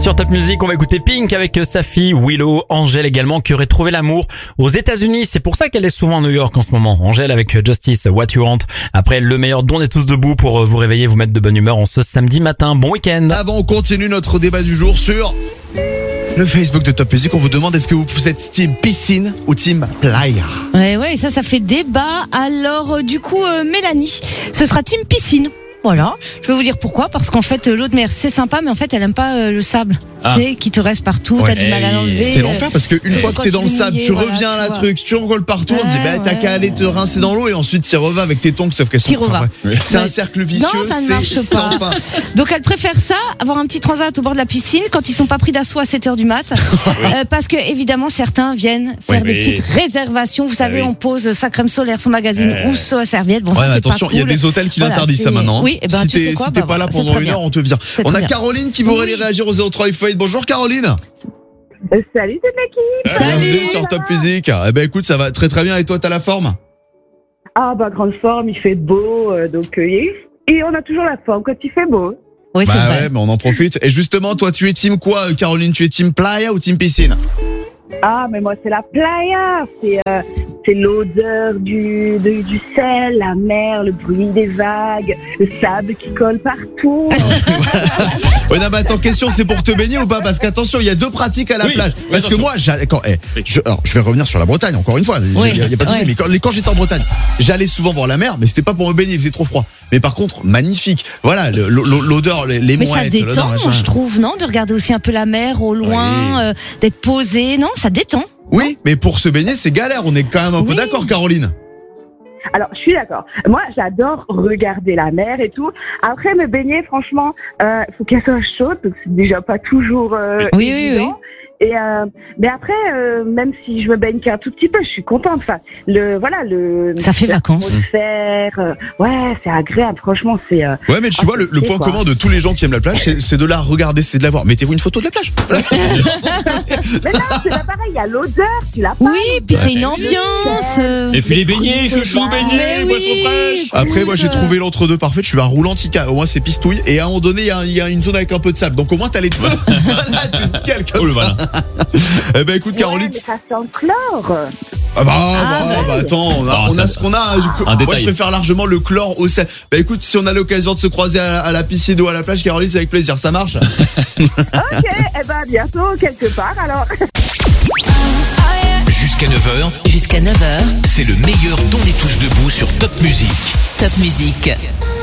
Sur Top Music, on va écouter Pink avec sa fille, Willow, Angèle également, qui aurait trouvé l'amour aux États-Unis. C'est pour ça qu'elle est souvent à New York en ce moment. Angèle avec Justice, What You Want. Après, le meilleur don est tous debout pour vous réveiller, vous mettre de bonne humeur en ce samedi matin. Bon week-end. Avant, on continue notre débat du jour sur le Facebook de Top Music. On vous demande, est-ce que vous êtes team piscine ou team playa? Ouais, ça fait débat. Alors, du coup, Mélanie, ce sera team piscine. Voilà, je vais vous dire pourquoi, parce qu'en fait l'eau de mer c'est sympa, mais en fait elle aime pas le sable, tu sais, qui te reste partout, t'as du mal à l'enlever. C'est l'enfer parce qu'une fois que t'es dans le sable, tu reviens à la truc, tu enroules partout, on te dit t'as qu'à aller te rincer dans l'eau et ensuite t'y revas avec tes tongs, sauf qu'elles sont c'est un cercle vicieux. Non, ça ne marche pas. Donc elle préfère ça, avoir un petit transat au bord de la piscine quand ils sont pas pris d'assaut à 7h du mat, parce que évidemment certains viennent faire des petites réservations, vous savez, on pose sa crème solaire, son magazine ou sa serviette. Bon, ça c'est attention, pas cool. Il y a des hôtels qui l'interdisent ça maintenant. Oui, et ben, si t'es pas là pendant une heure, on te vire. On a Caroline qui voudrait aller réagir au 03 Fight. Bonjour Caroline. Salut toute l'équipe. Bienvenue sur Top Music. Eh ben écoute, ça va très très bien. Et toi, t'as la forme? Ah bah grande forme, il fait beau, donc et on a toujours la forme quand il fait beau. Oui, c'est vrai. Ouais, mais on en profite. Et justement, toi, tu es team quoi, Caroline? Tu es team playa ou team piscine? Ah mais moi c'est la playa, c'est l'odeur du sel, la mer, le bruit des vagues, le sable qui colle partout. Ouais, non, mais attends, question, c'est pour te baigner ou pas? Parce qu'attention, il y a deux pratiques à la plage. Parce que moi, je vais revenir sur la Bretagne encore une fois. Il y a pas de souci. Mais quand j'étais en Bretagne, j'allais souvent voir la mer, mais c'était pas pour me baigner, il faisait trop froid. Mais par contre, magnifique. Voilà, l'odeur, les mais mouettes. ça détend, je trouve, non? De regarder aussi un peu la mer au loin, d'être posé, non? Ça détend. Oui, mais pour se baigner, c'est galère. On est quand même un peu d'accord, Caroline. Alors, je suis d'accord. Moi, j'adore regarder la mer et tout. Après, me baigner, franchement, faut qu'elle soit chaude, donc c'est déjà pas toujours évident. Et mais après, même si je me baigne qu'un tout petit peu, je suis contente. Enfin, ça fait vacances. Ouais, c'est agréable. Franchement, c'est. Ouais, mais tu vois, le point commun de tous les gens qui aiment la plage, c'est de la regarder, c'est de la voir. Mettez-vous une photo de la plage. Mais non, c'est pas pareil. Il y a l'odeur, tu l'as pas. Oui, puis c'est une ambiance. Et puis les beignets, chouchou, beignets, boissons fraîches. Après, moi, j'ai trouvé l'entre-deux parfait. Je suis à roulantica. Au moins, c'est pistouille. Et à un moment donné, il y a une zone avec un peu de sable. Donc, au moins, t'as les deux. Voilà, t'es nickel comme ça. Eh ben, écoute, Caroline. Mais ça sent le chlore. Attends, on a ce qu'on a. Moi, je préfère largement le chlore au sel. Bah écoute, si on a l'occasion de se croiser à la piscine ou à la plage, Caroline, c'est avec plaisir. Ça marche? Ok, eh ben bientôt quelque part alors. Jusqu'à 9h, c'est le meilleur On est tous debout sur Top Music. Top Music.